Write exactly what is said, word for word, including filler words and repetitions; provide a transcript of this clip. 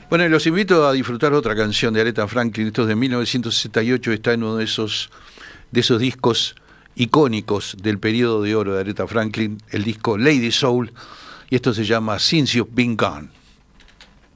Bueno, y los invito a disfrutar otra canción de Aretha Franklin. Esto es de mil novecientos sesenta y ocho, está en uno de esos, de esos discos icónicos del periodo de oro de Aretha Franklin, el disco Lady Soul, y esto se llama Since You've Been Gone.